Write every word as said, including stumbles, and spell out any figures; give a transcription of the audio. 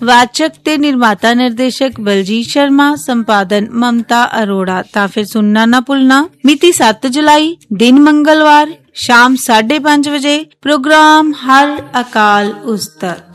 वाचक ते निर्माता निर्देशक बलजीत शर्मा, संपादन ममता अरोड़ा। ता फिर सुनना ना भुलना। मिति सात जुलाई, दिन मंगलवार, शाम साढ़े पांच बजे। प्रोग्राम हर अकाल उस्तत।